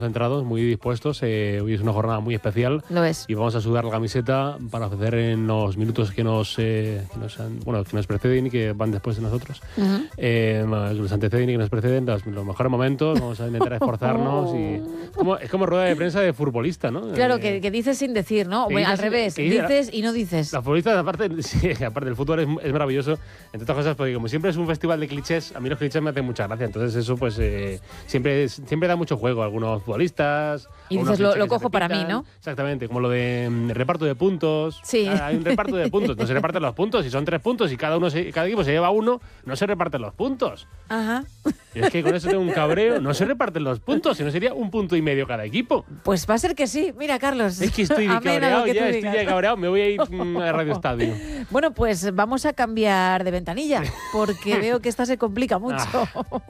Concentrados, muy dispuestos. Hoy es una jornada muy especial. Lo es. Y vamos a sudar la camiseta para ofrecer en los minutos que nos preceden y que van después de nosotros. Uh-huh. Que nos anteceden y que nos preceden los mejores momentos. Vamos a intentar esforzarnos. Es como rueda de prensa de futbolista, ¿no? Claro, que dices sin decir, ¿no? Bueno, al revés, dices y no dices. Los futbolistas, aparte del fútbol, es maravilloso, entre otras cosas, porque como siempre es un festival de clichés, a mí los clichés me hacen mucha gracia. Entonces eso, pues, siempre da mucho juego a algunos futbolistas. Y dices, lo cojo para mí, ¿no? Exactamente, como lo de reparto de puntos. Sí. Hay un reparto de puntos, no se reparten los puntos. Si son 3 puntos y cada equipo se lleva 1, no se reparten los puntos. Ajá. Y es que con eso tengo un cabreo. No se reparten los puntos, sino sería 1,5 puntos cada equipo. Pues va a ser que sí. Mira, Carlos. Es que estoy cabreado ya, estoy cabreado. Me voy a ir a Radio Estadio. Bueno, pues vamos a cambiar de ventanilla, porque veo que esta se complica mucho.